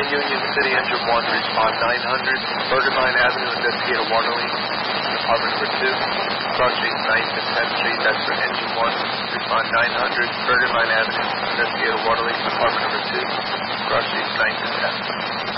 Union City, engine 1, respond 900. Bergen Line Avenue, investigator Waterley, department number 2. Cross streets 9th and 10th Street, that's for engine 1, respond 900. Bergen Line Avenue, investigator Waterley, department number 2. Cross streets 9th and 10th.